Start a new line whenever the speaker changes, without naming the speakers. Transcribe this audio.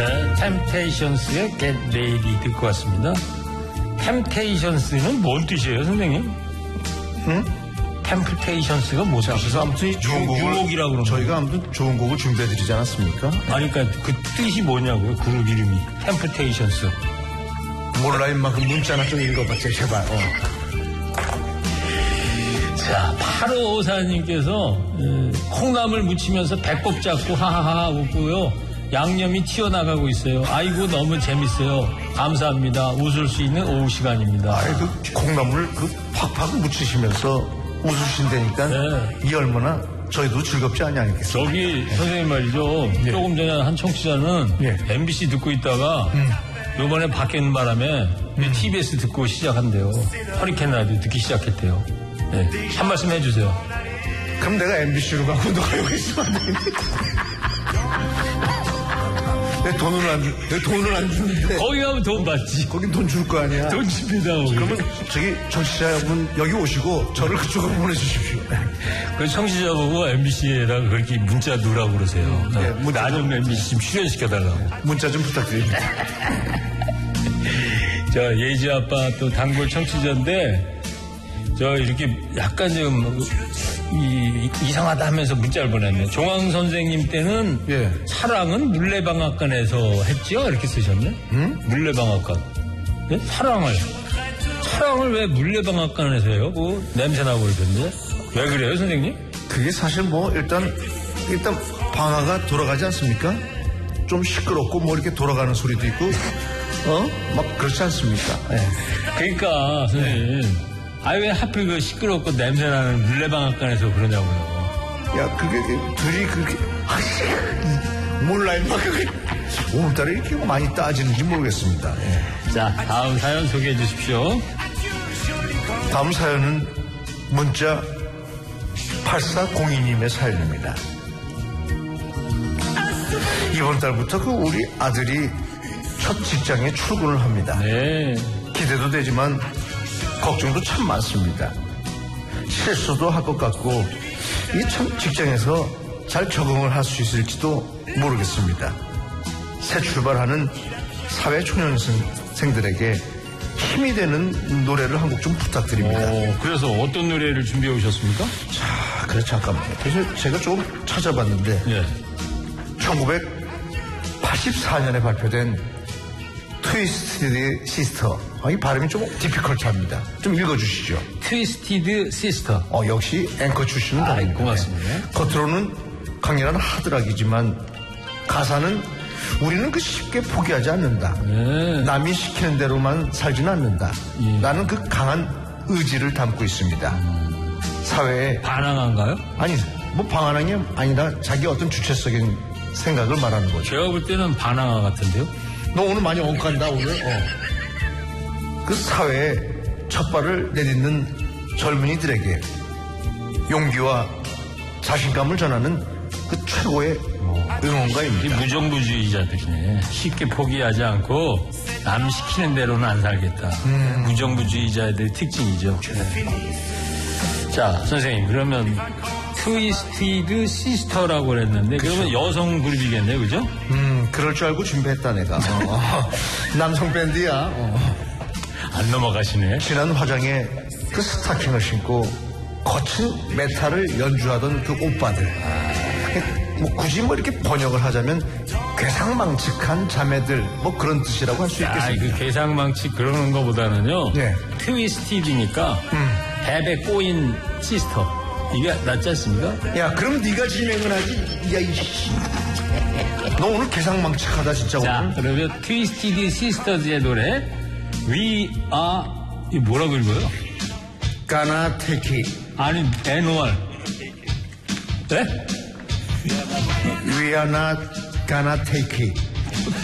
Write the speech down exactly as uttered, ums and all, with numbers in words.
네, 템테이션스의 Get Ready 듣고 왔습니다. 템테이션스는 뭔 뜻이에요, 선생님?
응?
템테이션스가 뭐죠?
그래서 아무튼 좋은 곡을
유목이라고 그러는
저희가 아무튼 좋은 곡을 준비해드리지 않았습니까?
아니, 그러니까 그 뜻이 뭐냐고요, 그룹 이름이. 템테이션스.
몰라, 임마. 그 문자나 좀 읽어봐, 제발. 어.
자, 팔오오사님께서 콩나물 무치면서 배꼽 잡고 하하하 웃고요. 양념이 튀어나가고 있어요. 아이고 너무 재밌어요. 감사합니다. 웃을 수 있는 오후 시간입니다.
아이, 그 콩나물 그 팍팍 묻히시면서 웃으신다니까
네.
이 얼마나 저희도 즐겁지 않냐겠어요.
저기 선생님 말이죠.
예.
조금 전에 한 청취자는
예.
엠비씨 듣고 있다가
음.
요번에 바뀌는 바람에 음. 티비에스 듣고 시작한대요. 허리케인 라디오 듣기 시작했대요. 네. 한 말씀 해주세요.
그럼 내가 엠비씨로 가고 너가 여기 있으면 안 되겠네. 내 돈을 안 주, 내 돈을 안 주는데.
거기 가면 돈 받지.
거긴 돈 줄 거 아니야.
돈 줍니다. 거기.
그러면 저기 청취자분 여기 오시고 저를 그쪽으로 보내주십시오.
그 청취자 보고 엠비씨에다가 그렇게 문자 넣으라고 그러세요.
네,
문자 좀 엠비씨 좀 출연시켜달라고.
문자 좀 부탁드립니다.
저 예지 아빠 또 단골 청취자인데 저 이렇게 약간 좀 이, 이상하다 하면서 문자를 보냈네. 종황 선생님 때는
예.
사랑은 물레방앗간에서 했지요? 이렇게 쓰셨네.
응?
물레방앗간. 예? 사랑을. 사랑을 왜 물레방앗간에서 해요? 그 냄새 나고 그러던데. 왜 그래요, 선생님?
그게 사실 뭐 일단 일단 방아가 돌아가지 않습니까? 좀 시끄럽고 뭐 이렇게 돌아가는 소리도 있고 어? 막 그렇지 않습니까? 네.
그러니까 선생님 네. 아 왜 하필 그 시끄럽고 냄새나는 물레방앗간에서 그러냐고요.
야 그게 둘이 그렇게 몰라 임마 그게 오늘따라 이렇게 많이 따지는지 모르겠습니다. 네.
자 다음 사연 소개해 주십시오.
다음 사연은 문자 팔사공이님의 사연입니다. 이번 달부터 그 우리 아들이 첫 직장에 출근을 합니다.
네.
기대도 되지만 걱정도 참 많습니다. 실수도 할 것 같고 이 참 직장에서 잘 적응을 할 수 있을지도 모르겠습니다. 새 출발하는 사회초년생들에게 힘이 되는 노래를 한 곡 좀 부탁드립니다.
오, 그래서 어떤 노래를 준비해 오셨습니까?
자, 그래 잠깐만요. 그래서 제가 좀 찾아봤는데
네.
천구백팔십사 년에 발표된 트위스티드 시스터. 아, 이 발음이 좀 디피컬트합니다. 좀 읽어주시죠.
트위스티드 시스터.
어, 역시 앵커 출신은
아,
다릅니다.
고맙습니다.
겉으로는 강렬한 하드락이지만 가사는 우리는 그 쉽게 포기하지 않는다.
네.
남이 시키는 대로만 살지는 않는다.
예.
나는 그 강한 의지를 담고 있습니다. 음. 사회에
반항한가요?
아니 뭐 방한항이 아니라 자기 어떤 주체적인 생각을 말하는 거죠.
제가 볼 때는 반항아 같은데요.
너 오늘 많이 엉간다 오늘. 어. 그 사회에 첫 발을 내딛는 젊은이들에게 용기와 자신감을 전하는 그 최고의 응원가입니다.
무정부주의자들이네. 쉽게 포기하지 않고 남 시키는 대로는 안 살겠다. 음. 무정부주의자들의 특징이죠. 네. 자, 선생님 그러면 트위스티드 시스터라고 그랬는데 그러면 그렇죠. 여성 그룹이겠네요, 그죠?
음, 그럴 줄 알고 준비했다 내가. 어. 남성 밴드야. 어.
안 넘어가시네.
진한 화장에 그 스타킹을 신고 거친 메탈을 연주하던 그 오빠들. 아. 뭐 굳이 뭐 이렇게 번역을 하자면 괴상망측한 자매들 뭐 그런 뜻이라고 할 수 있겠습니다.
아, 그 괴상망측 그러는 것보다는요. 네. 트위스티드니까 음. 배 꼬인 시스터. 이게 낫지 않습니까?
야, 그럼 네가 진행을 하지. 야, 이씨. 너 오늘 괴상망측하다 진짜.
자,
오늘.
그러면 트위스티드 시스터즈의 노래 We are 이 뭐라고 읽어요?
Gonna take it.
아니 애누얼. 네?
We are not gonna take it.